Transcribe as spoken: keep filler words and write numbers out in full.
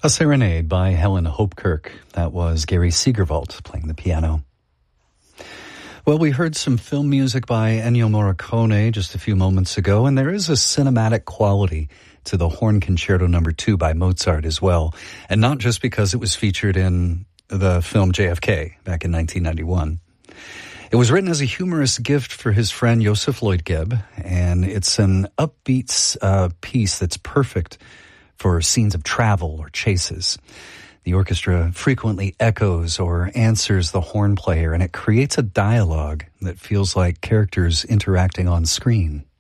A Serenade by Helen Hopkirk. That was Gary Segerwald playing the piano. Well, we heard some film music by Ennio Morricone just a few moments ago, and there is a cinematic quality to the Horn Concerto number two by Mozart as well. And not just because it was featured in the film J F K back in nineteen ninety-one. It was written as a humorous gift for his friend Joseph Lloyd Gebb, and it's an upbeat uh, piece that's perfect for scenes of travel or chases. The orchestra frequently echoes or answers the horn player, and it creates a dialogue that feels like characters interacting on screen.